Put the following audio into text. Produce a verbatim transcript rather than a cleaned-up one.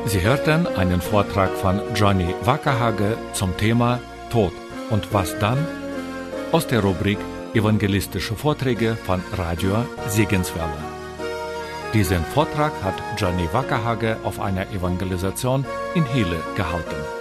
Sie hörten einen Vortrag von Johnny Wackerhage zum Thema Tod und was dann? Aus der Rubrik Evangelistische Vorträge von Radio Segenswelle. Diesen Vortrag hat Johnny Wackerhage auf einer Evangelisation in Hele gehalten.